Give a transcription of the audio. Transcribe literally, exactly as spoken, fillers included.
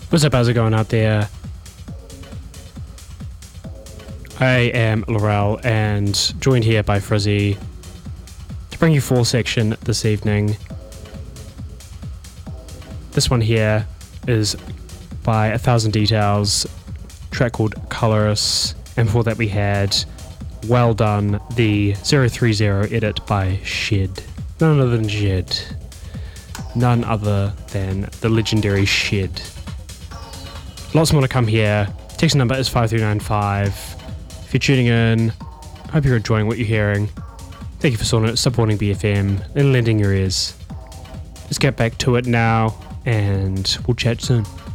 What's up, how's it going out there? I am Laurel and joined here by Frizzy to bring you full section this evening. This one here is by A Thousand Details, track called Colorous, and before that we had Well Done, the zero three zero edit by Shed. None other than Shed. None other than the legendary Shed. Lots more to come here. Text number is five three nine five. If you're tuning in, I hope you're enjoying what you're hearing. Thank you for supporting B F M and lending your ears. Let's get back to it now, and we'll chat soon.